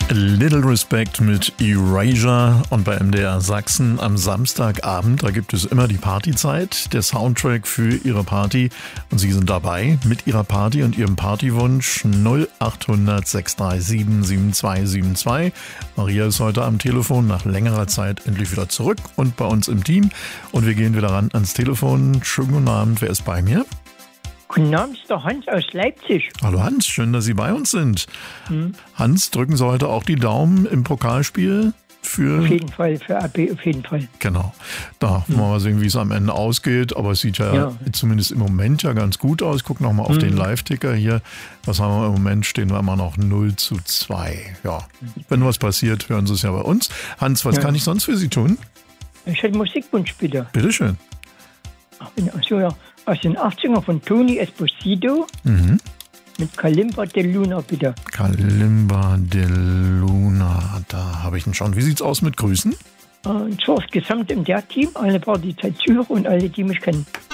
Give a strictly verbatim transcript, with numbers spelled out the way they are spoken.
Little Respect mit Erasure und bei M D R Sachsen am Samstagabend, da gibt es immer die Partyzeit, der Soundtrack für Ihre Party und Sie sind dabei mit Ihrer Party und Ihrem Partywunsch null acht hundert sechs drei sieben sieben zwei sieben zwei. Maria ist heute am Telefon nach längerer Zeit endlich wieder zurück und bei uns im Team und wir gehen wieder ran ans Telefon. Schönen guten Abend, wer ist bei mir? Guten Abend, ist der Hans aus Leipzig. Hallo Hans, schön, dass Sie bei uns sind. Hm. Hans, drücken Sie heute auch die Daumen im Pokalspiel für... Auf jeden Fall, für A B auf jeden Fall. Genau. Da hm. wollen wir mal sehen, wie es am Ende ausgeht. Aber es sieht ja, ja. zumindest im Moment ja ganz gut aus. Guck noch mal auf hm. den Live-Ticker hier. Was haben wir im Moment? Stehen wir immer noch null zu zwei. Ja, wenn was passiert, hören Sie es ja bei uns. Hans, was ja. kann ich sonst für Sie tun? Ich hätte Musikwunsch, bitte. Bitteschön. Ach, so, ja. Aus den achtzigern von Tony Esposito mhm. mit Kalimba de Luna, bitte. Kalimba de Luna, da habe ich ihn schon. Wie sieht's aus mit Grüßen? Und zwar das gesamte M D R-Team, alle Partyzeit Zürich und alle, die mich kennen.